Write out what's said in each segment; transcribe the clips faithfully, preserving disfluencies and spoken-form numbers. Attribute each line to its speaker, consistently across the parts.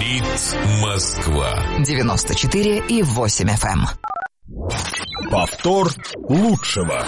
Speaker 1: Говорит Москва.
Speaker 2: девяносто четыре и восемь эф эм.
Speaker 1: Повтор лучшего.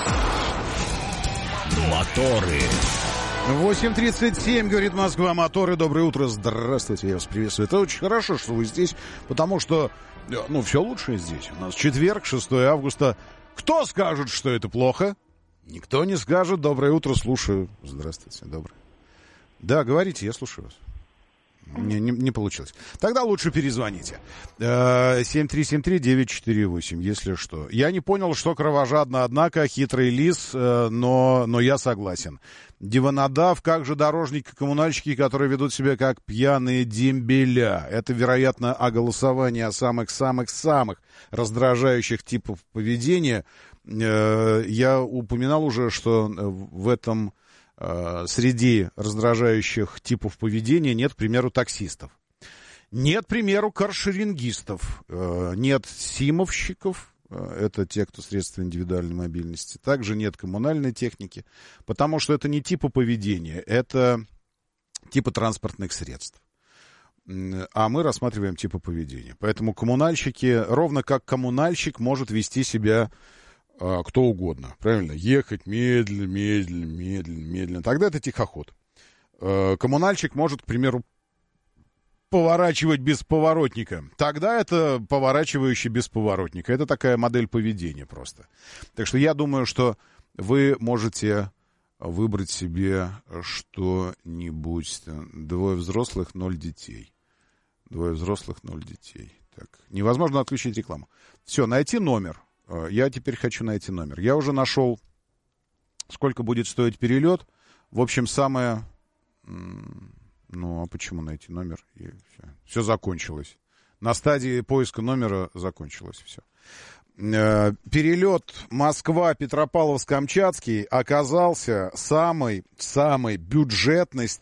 Speaker 1: Моторы.
Speaker 3: восемь тридцать семь, говорит Москва, моторы. Доброе утро, здравствуйте, я вас приветствую. Это очень хорошо, что вы здесь, потому что, ну, все лучшее здесь. У нас четверг, шестое августа. Кто скажет, что это плохо? Никто не скажет. Доброе утро, слушаю. Здравствуйте, доброе. Да, говорите, я слушаю вас. Не, не, не получилось. Тогда лучше перезвоните. семь три семь три девять четыре восемь, если что. Я не понял, что кровожадно, однако, хитрый лис, но, но я согласен. Диванодав, как же дорожники-коммунальщики, которые ведут себя как пьяные дембеля. Это, вероятно, о голосовании о самых-самых-самых раздражающих типов поведения. Я упоминал уже, что в этом... среди раздражающих типов поведения нет, к примеру, таксистов. Нет, к примеру, каршерингистов. Нет симовщиков. Это те, кто средства индивидуальной мобильности. Также нет коммунальной техники. Потому что это не типы поведения. Это типы транспортных средств. А мы рассматриваем типы поведения. Поэтому коммунальщики, ровно как коммунальщик может вести себя... кто угодно, правильно? Ехать медленно, медленно, медленно, медленно. Тогда это тихоход. Коммунальщик может, к примеру, поворачивать без поворотника. Тогда это поворачивающий без поворотника. Это такая модель поведения просто. Так что я думаю, что вы можете выбрать себе что-нибудь. Двое взрослых, ноль детей. Двое взрослых, ноль детей. Так. Невозможно отключить рекламу. Все, найти номер. Я теперь хочу найти номер. Я уже нашел, сколько будет стоить перелет. В общем, самое... Ну, а почему найти номер? И все. Все закончилось. На стадии поиска номера закончилось все. Перелет Москва-Петропавловск-Камчатский оказался самой, самой бюджетной